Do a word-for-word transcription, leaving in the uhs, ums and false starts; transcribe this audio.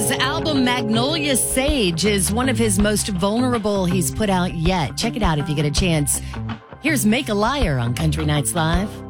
His album Magnolia Sage is one of his most vulnerable he's put out yet. Check it out if you get a chance. Here's Make a Liar on Country Nights Live.